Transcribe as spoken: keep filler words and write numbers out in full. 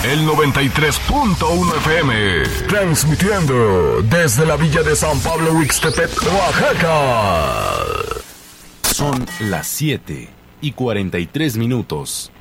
el noventa y tres punto uno F M, transmitiendo desde la villa de San Pablo Huixtepec, Oaxaca. Son las siete y cuarenta y tres minutos.